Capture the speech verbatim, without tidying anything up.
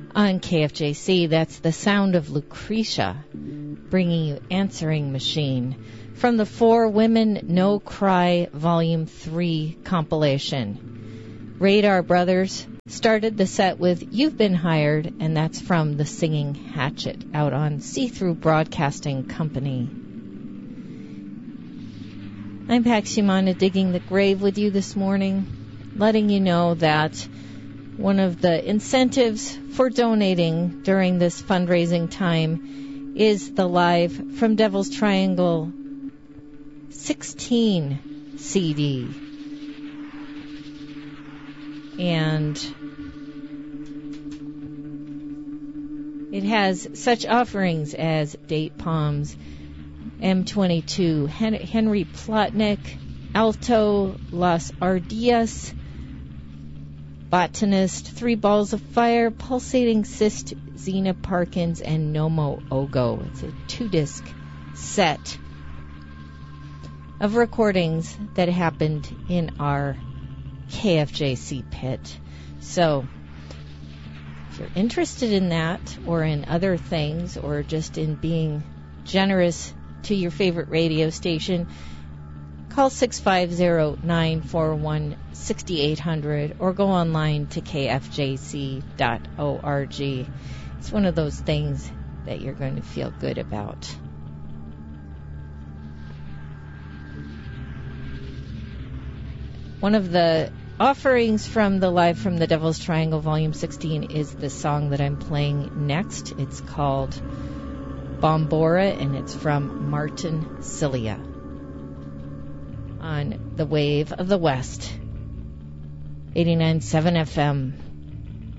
On K F J C, that's The Sound of Lucretia, bringing you Answering Machine from the For Women No Cry Volume three compilation. Radar Brothers started the set with You've Been Hired, and that's from The Singing Hatchet out on See-Through Broadcasting Company. I'm Paxi Mana, digging the grave with you this morning, letting you know that one of the incentives for donating during this fundraising time is the Live from Devil's Triangle sixteen C D. And it has such offerings as Date Palms, M twenty-two, Hen- Henry Plotnick, Alto, Las Ardillas, Botanist, Three Balls of Fire, Pulsating Cyst, Xena Parkins, and Nomo Ogo. It's a two-disc set of recordings that happened in our K F J C pit. So, if you're interested in that, or in other things, or just in being generous to your favorite radio station, call six five zero, nine four one, six eight zero zero or go online to k f j c dot org. It's one of those things that you're going to feel good about. One of the offerings from the Live from the Devil's Triangle Volume sixteen is the song that I'm playing next. It's called Bombora, and it's from Martin Cilia on the Wave of the West, eighty-nine point seven F M.